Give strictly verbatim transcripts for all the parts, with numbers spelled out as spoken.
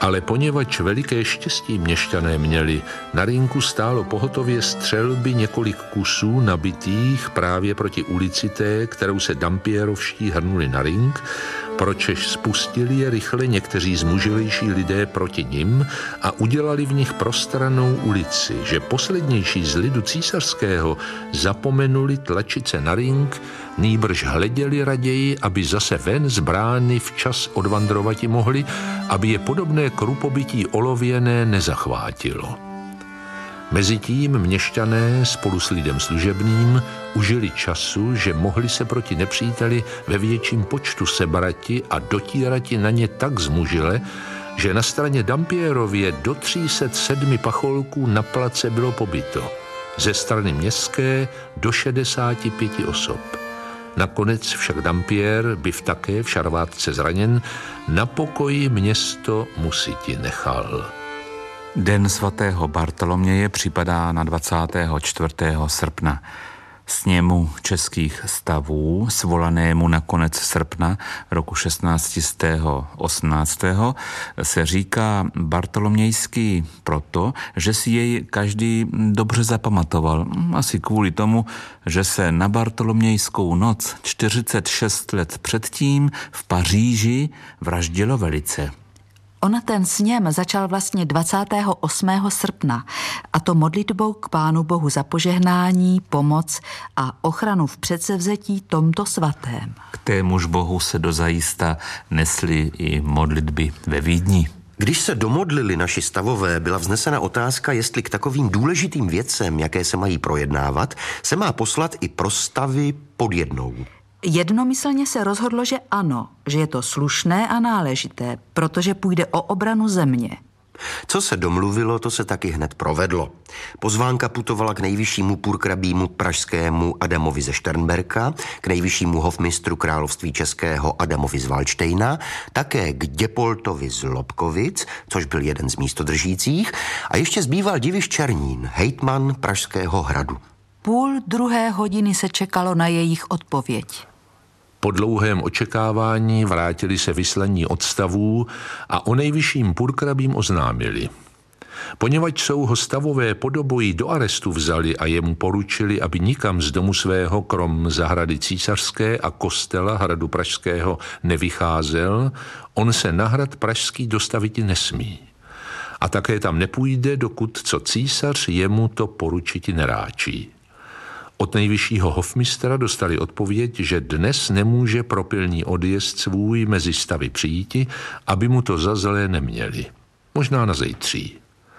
Ale poněvadž veliké štěstí měšťané měli, na rynku stálo pohotově střelby několik kusů nabitých právě proti ulici té, kterou se dampierovští hrnuli na rink, pročež spustili je rychle někteří zmužilejší lidé proti nim a udělali v nich prostrannou ulici, že poslednější z lidu císařského zapomenuli tlačit se na rink, nýbrž hleděli raději, aby zase ven z brány včas odvandrovati mohli, aby je podobné krupobytí olověné nezachvátilo. Mezitím měšťané spolu s lidem služebným užili času, že mohli se proti nepříteli ve větším počtu sebrati a dotírati na ně tak zmužile, že na straně Dampierově do tří set sedmi pacholků na place bylo pobyto. Ze strany městské do šedesáti pěti osob. Nakonec však Dampier, byv také v šarvátce zraněn, na pokoji město musiti nechal. Den svatého Bartoloměje připadá na dvacátého čtvrtého srpna. Sněmu českých stavů, svolanému na konec srpna roku šestnáct osmnáct, se říká bartolomějský proto, že si jej každý dobře zapamatoval. Asi kvůli tomu, že se na bartolomějskou noc čtyřicet šest let předtím v Paříži vraždilo velice. On ten sněm začal vlastně dvacátého osmého srpna, a to modlitbou k Pánu Bohu za požehnání, pomoc a ochranu v předsevzetí tomto svatém. K témuž Bohu se dozajista nesly i modlitby ve Vídni. Když se domodlili naši stavové, byla vznesena otázka, jestli k takovým důležitým věcem, jaké se mají projednávat, se má poslat i prostavy pod jednou. Jednomyslně se rozhodlo, že ano, že je to slušné a náležité, protože půjde o obranu země. Co se domluvilo, to se taky hned provedlo. Pozvánka putovala k nejvyššímu purkrabímu pražskému Adamovi ze Šternberka, k nejvyššímu hofmistru království českého Adamovi z Valdštejna, také k Děpoltovi z Lobkovic, což byl jeden z místodržících, a ještě zbýval Diviš Černín, hejtman Pražského hradu. Půl druhé hodiny se čekalo na jejich odpověď. Po dlouhém očekávání vrátili se vyslaní odstavů a o nejvyšším purkrabím oznámili. Poněvadž jsou ho stavové podobojí do arestu vzali a jemu poručili, aby nikam z domu svého krom zahrady císařské a kostela hradu pražského nevycházel, on se na hrad pražský dostaviti nesmí. A také tam nepůjde, dokud co císař jemu to poručiti neráčí. Od nejvyššího hofmistra dostali odpověď, že dnes nemůže propilný odjezd svůj mezi stavy přijíti, aby mu to za zlé neměli. Možná na zejtří.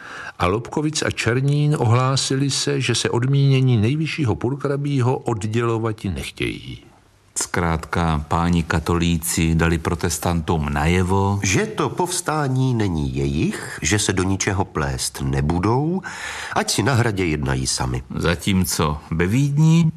A Lobkovic a Černín ohlásili se, že se odmínění nejvyššího purkrabího oddělovati nechtějí. Zkrátka páni katolíci dali protestantům najevo, že to povstání není jejich, že se do ničeho plést nebudou, ať si na hradě jednají sami. Zatímco ve Vídni?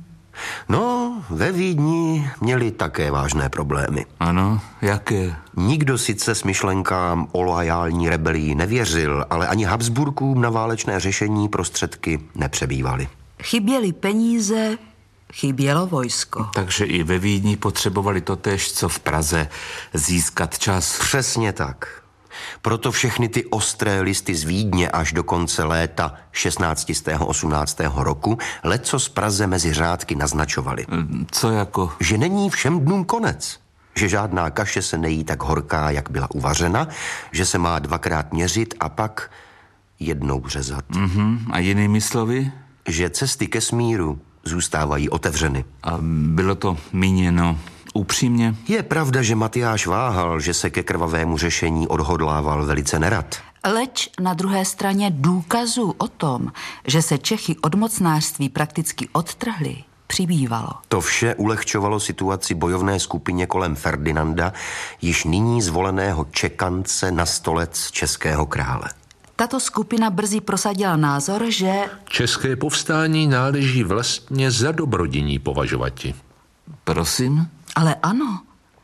No, ve Vídni měli také vážné problémy. Ano, jaké? Nikdo sice s myšlenkám o loajální rebelii nevěřil, ale ani Habsburkům na válečné řešení prostředky nepřebývaly. Chyběly peníze, chybělo vojsko. Takže i ve Vídni potřebovali totéž, co v Praze, získat čas. Přesně tak. Proto všechny ty ostré listy z Vídně až do konce léta šestnáctého osmnáctého roku leco z Praze mezi řádky naznačovali. Co jako? Že není všem dnům konec. Že žádná kaše se nejí tak horká, jak byla uvařena, že se má dvakrát měřit a pak jednou řezat. Mm-hmm. A jinými slovy? Že cesty ke smíru zůstávají otevřeny. A bylo to míněno upřímně? Je pravda, že Matyáš váhal, že se ke krvavému řešení odhodlával velice nerad. Leč na druhé straně důkazů o tom, že se Čechy od mocnářství prakticky odtrhli, přibývalo. To vše ulehčovalo situaci bojovné skupině kolem Ferdinanda, již nyní zvoleného čekance na stolec českého krále. Tato skupina brzy prosadila názor, že české povstání náleží vlastně za dobrodiní považovati. Prosím? Ale ano,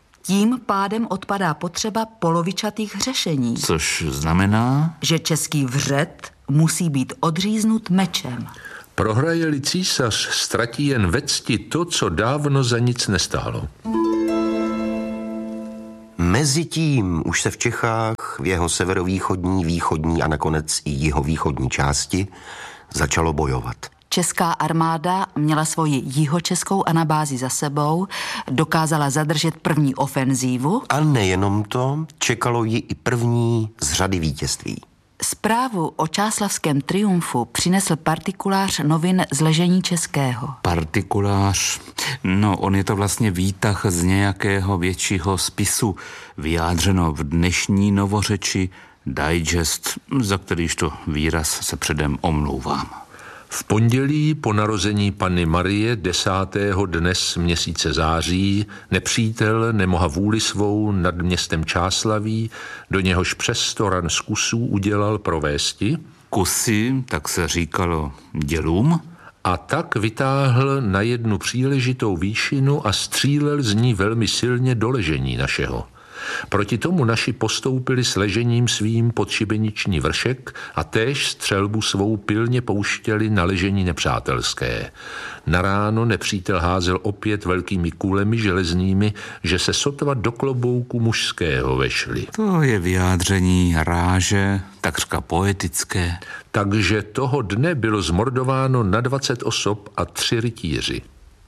tím pádem odpadá potřeba polovičatých řešení. Což znamená? Že český vřet musí být odříznut mečem. Prohraje-li císař, ztratí jen ve cti to, co dávno za nic nestálo. Mezitím už se v Čechách, v jeho severovýchodní, východní a nakonec i jihovýchodní části začalo bojovat. Česká armáda měla svoji jihočeskou anabázi za sebou, dokázala zadržet první ofenzívu. A nejenom to, čekalo ji i první z řady vítězství. Zprávu o čáslavském triumfu přinesl partikulář novin z Ležení Českého. Partikulář? No, on je to vlastně výtah z nějakého většího spisu, vyjádřeno v dnešní novořeči digest, za kterýž to výraz se předem omlouvám. V pondělí po narození Panny Marie desátého dnes měsíce září nepřítel nemoha vůli svou nad městem Čáslaví, do něhož přes sto ran z kusů udělal provésti. Kusy, tak se říkalo dělům. A tak vytáhl na jednu příležitou výšinu a střílel z ní velmi silně do ležení našeho. Proti tomu naši postoupili s ležením svým pod šibeniční vršek a též střelbu svou pilně pouštěli na ležení nepřátelské. Na ráno nepřítel házel opět velkými kulemi železnými, že se sotva do klobouku mužského vešli. To je vyjádření ráže, takřka poetické. Takže toho dne bylo zmordováno na dvacet osob a tři rytíři.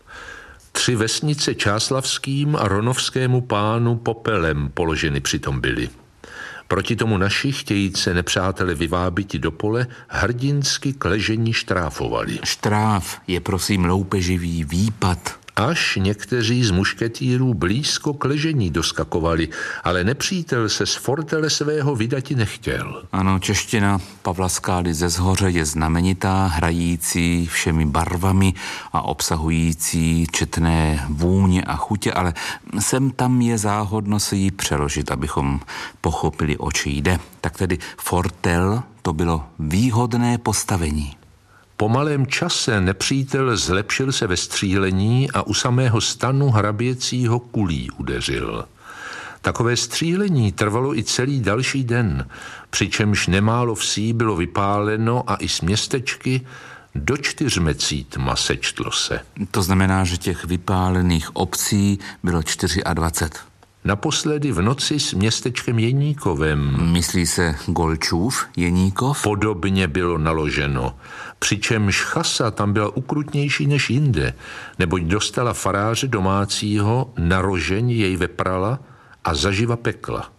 Tři vesnice čáslavským a ronovskému pánu popelem položeny přitom byly. Proti tomu naši, chtějíce nepřátele vyvábiti do pole, hrdinsky k ležení štráfovali. Štráf je prosím loupeživý výpad. Až někteří z mušketýrů blízko k ležení doskakovali, ale nepřítel se z fortele svého vydati nechtěl. Ano, čeština Pavla Skály ze Zhoře je znamenitá, hrající všemi barvami a obsahující četné vůně a chutě, ale sem tam je záhodno se jí přeložit, abychom pochopili, o čí jde. Tak tedy fortel to bylo výhodné postavení. Po malém čase nepřítel zlepšil se ve střílení a u samého stanu hraběcího kulí udeřil. Takové střílení trvalo i celý další den, přičemž nemálo vsí bylo vypáleno a i z městečky do čtyřmecítma sečtlo se. To znamená, že těch vypálených obcí bylo dvacet čtyři. Naposledy v noci s městečkem Jeníkovem. Myslí se Golčův, Jeníkov? Podobně bylo naloženo. Přičemž chasa tam byla ukrutnější než jinde, neboť dostala faráře domácího, na rožeň jej veprala a zaživa pekla.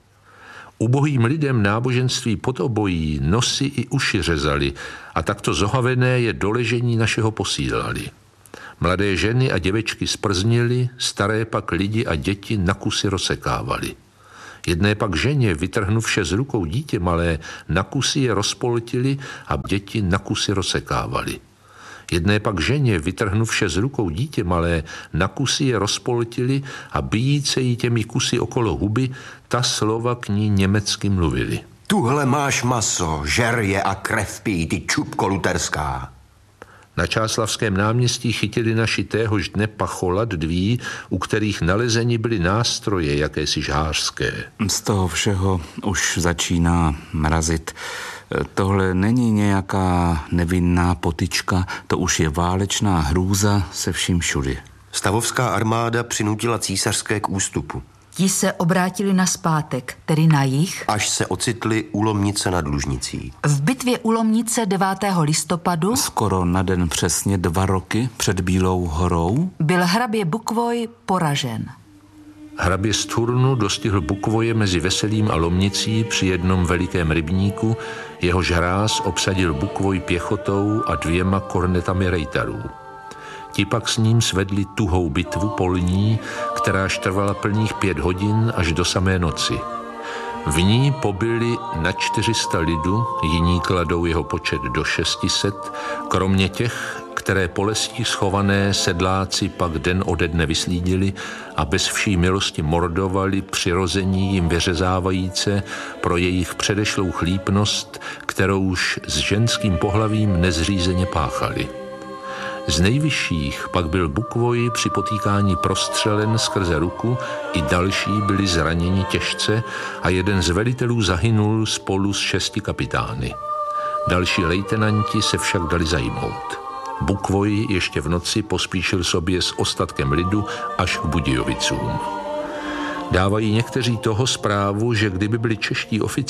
Ubohým lidem náboženství pod obojí nosy i uši řezali a takto zohavené je do ležení našeho posílali. Mladé ženy a děvečky sprznili, staré pak lidi a děti na kusy rozsekávali. Jedné pak ženě, vytrhnuvše z rukou dítě malé, na kusy je rozpoltili a děti na kusy rozsekávali. Jedné pak ženě, vytrhnuvše z rukou dítě malé, na kusy je rozpoltili a bijíce jí těmi kusy okolo huby, ta slova k ní německy mluvili. Tuhle máš maso, žer je a krev pij, ty čupko luterská. Na Čáslavském náměstí chytili naši téhož dne pacholat dví, u kterých nalezeni byly nástroje jakési žhářské. Z toho všeho už začíná mrazit. Tohle není nějaká nevinná potyčka, to už je válečná hrůza se vším všudy. Stavovská armáda přinutila císařské k ústupu. Ti se obrátili nazpátek, tedy na jih. Až se ocitli u Lomnice nad Lužnicí. V bitvě u Lomnice devátého listopadu, skoro na den přesně dva roky před Bílou horou, byl hrabě Bukvoj poražen. Hrabě z Turnu dostihl Bukvoje mezi Veselým a Lomnicí při jednom velikém rybníku, jehož hráz obsadil Bukvoj pěchotou a dvěma kornetami rejtarů. Ti pak s ním svedli tuhou bitvu polní, kteráž trvala plných pět hodin až do samé noci. V ní pobyli na čtyři sta lidu, jiní kladou jeho počet do šesti set, kromě těch, které po lesích schované sedláci pak den ode dne vyslídili a bez vší milosti mordovali přirození jim vyřezávajíce pro jejich předešlou chlípnost, kterou už s ženským pohlavím nezřízeně páchali. Z nejvyšších pak byl Bukvoj při potýkání prostřelen skrze ruku, i další byli zraněni těžce a jeden z velitelů zahynul spolu s šesti kapitány. Další lejtenanti se však dali zajmout. Bukvoj ještě v noci pospíšil sobě s ostatkem lidu až k Budějovicům. Dávají někteří toho zprávu, že kdyby byli čeští oficíři